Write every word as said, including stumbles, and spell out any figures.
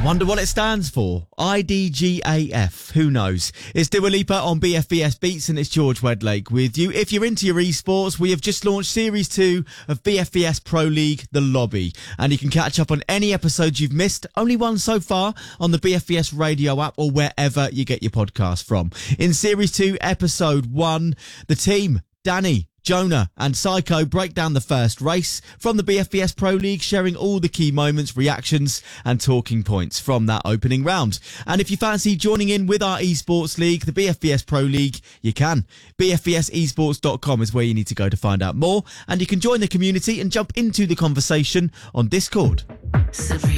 Wonder what it stands for. I D G A F. Who knows? It's Dua Lipa on B F B S Beats, and it's George Wedlake with you. If you're into your esports, we have just launched Series two of B F B S Pro League, The Lobby. And you can catch up on any episodes you've missed, only one so far, on the B F B S radio app or wherever you get your podcast from. In Series two, Episode one, the team, Danny, Jonah and Psycho break down the first race from the B F B S Pro League, sharing all the key moments, reactions and talking points from that opening round. And if you fancy joining in with our esports league, the B F B S Pro League, you can. B F B S esports dot com is where you need to go to find out more, and you can join the community and jump into the conversation on Discord.